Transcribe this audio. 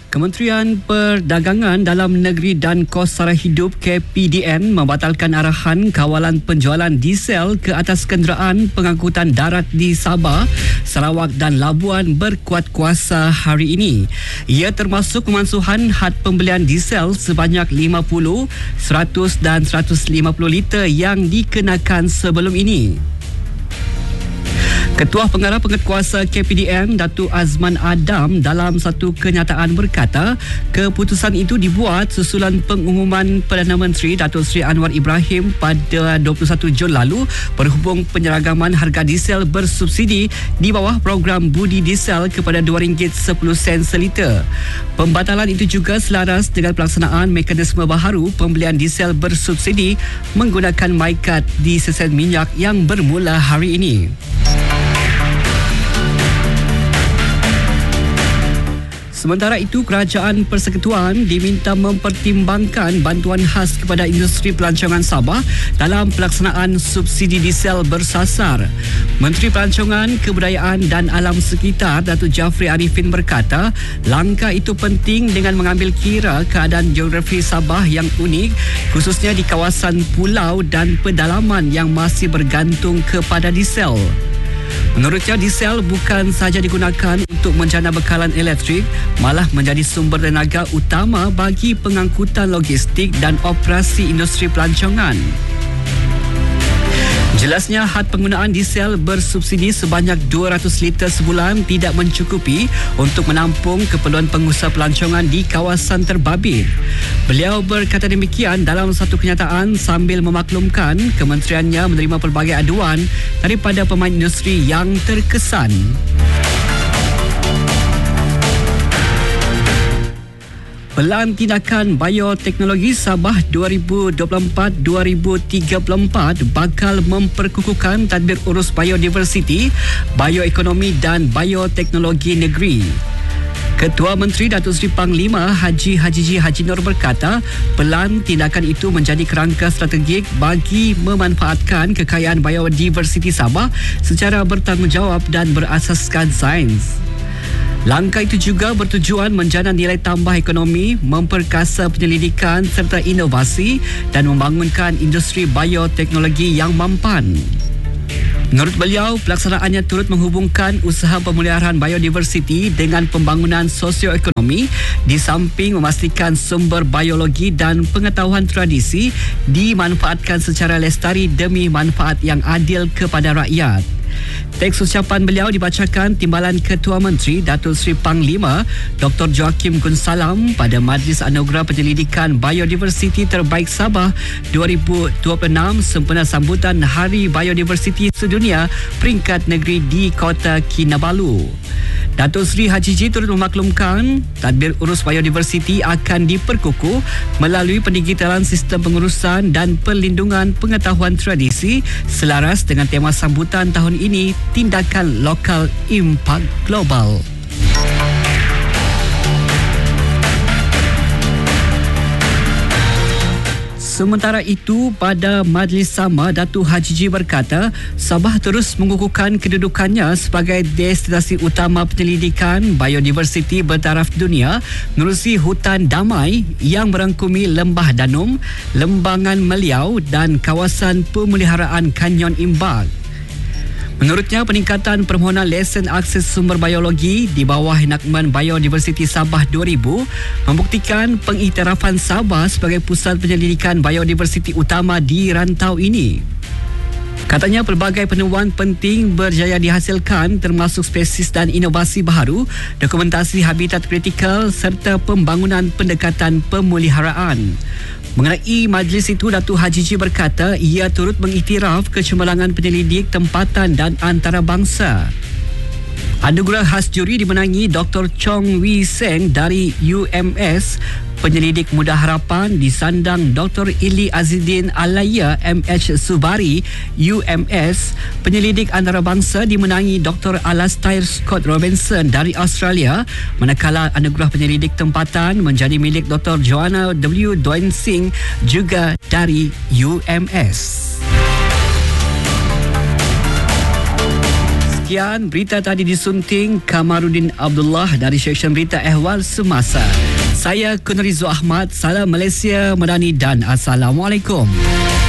Kementerian Perdagangan Dalam Negeri dan Kos Sara Hidup KPDN membatalkan arahan kawalan penjualan diesel ke atas kenderaan pengangkutan darat di Sabah, Sarawak dan Labuan berkuat kuasa hari ini. Ia termasuk pemansuhan had pembelian diesel sebanyak 50, 100 dan 150 liter yang dikenakan sebelum ini. Ketua Pengarah Penguatkuasa KPDN, Datuk Azman Adam dalam satu kenyataan berkata, keputusan itu dibuat susulan pengumuman Perdana Menteri Datuk Seri Anwar Ibrahim pada 21 Jun lalu berhubung penyeragaman harga diesel bersubsidi di bawah program budi diesel kepada RM2.10 seliter. Pembatalan itu juga selaras dengan pelaksanaan mekanisme baharu pembelian diesel bersubsidi menggunakan MyCard di stesen minyak yang bermula hari ini. Sementara itu, Kerajaan Persekutuan diminta mempertimbangkan bantuan khas kepada industri pelancongan Sabah dalam pelaksanaan subsidi diesel bersasar. Menteri Pelancongan, Kebudayaan dan Alam Sekitar Datuk Jafri Arifin berkata, langkah itu penting dengan mengambil kira keadaan geografi Sabah yang unik, khususnya di kawasan pulau dan pedalaman yang masih bergantung kepada diesel. Menurutnya, diesel bukan sahaja digunakan untuk menjana bekalan elektrik, malah menjadi sumber tenaga utama bagi pengangkutan logistik dan operasi industri pelancongan. Jelasnya, had penggunaan diesel bersubsidi sebanyak 200 liter sebulan tidak mencukupi untuk menampung keperluan pengusaha pelancongan di kawasan terbabit. Beliau berkata demikian dalam satu kenyataan sambil memaklumkan kementeriannya menerima pelbagai aduan daripada pemain industri yang terkesan. Pelan Tindakan Bioteknologi Sabah 2024-2034 bakal memperkukuhkan tadbir urus biodiversiti, bioekonomi dan bioteknologi negeri. Ketua Menteri Datuk Seri Panglima Haji Haji Nur berkata, pelan tindakan itu menjadi kerangka strategik bagi memanfaatkan kekayaan biodiversiti Sabah secara bertanggungjawab dan berasaskan sains. Langkah itu juga bertujuan menjana nilai tambah ekonomi, memperkasa penyelidikan serta inovasi dan membangunkan industri bioteknologi yang mampan. Menurut beliau, pelaksanaannya turut menghubungkan usaha pemeliharaan biodiversiti dengan pembangunan sosioekonomi di samping memastikan sumber biologi dan pengetahuan tradisi dimanfaatkan secara lestari demi manfaat yang adil kepada rakyat. Teks ucapan beliau dibacakan Timbalan Ketua Menteri Datuk Seri Panglima Dr. Joakim Gunsalam pada Majlis Anugerah Penyelidikan Biodiversiti Terbaik Sabah 2026 sempena sambutan Hari Biodiversiti Sedunia peringkat negeri di Kota Kinabalu. Datuk Seri Haji turut memaklumkan tadbir urus biodiversiti akan diperkukuh melalui pendigitalan sistem pengurusan dan perlindungan pengetahuan tradisi selaras dengan tema sambutan tahun ini, Tindakan Lokal Impak Global. Sementara itu, pada majlis sama, Datuk Haji berkata, Sabah terus mengukuhkan kedudukannya sebagai destinasi utama penyelidikan biodiversiti bertaraf dunia menerusi hutan damai yang merangkumi Lembah Danum, Lembangan Meliau dan kawasan pemeliharaan Kanyon Imbak. Menurutnya, peningkatan permohonan lesen akses sumber biologi di bawah Enakmen Biodiversiti Sabah 2000 membuktikan pengiktirafan Sabah sebagai pusat penyelidikan biodiversiti utama di rantau ini. Katanya, pelbagai penemuan penting berjaya dihasilkan termasuk spesies dan inovasi baharu, dokumentasi habitat kritikal serta pembangunan pendekatan pemeliharaan. Mengenai majlis itu, Datuk Haji berkata ia turut mengiktiraf kecemerlangan penyelidik tempatan dan antarabangsa. Anugerah khas juri dimenangi Dr. Chong Wee Seng dari UMS. Penyelidik Muda Harapan disandang Dr. Ili Azidin Alaya MH Subari UMS. Penyelidik antarabangsa dimenangi Dr. Alastair Scott Robinson dari Australia, manakala anugerah penyelidik tempatan menjadi milik Dr. Joanna W. Doan Singh juga dari UMS. Sekian berita tadi disunting Kamarudin Abdullah dari Seksyen Berita Ehwal Semasa. Saya Kunrizo Ahmad. Salam Malaysia Madani dan Assalamualaikum.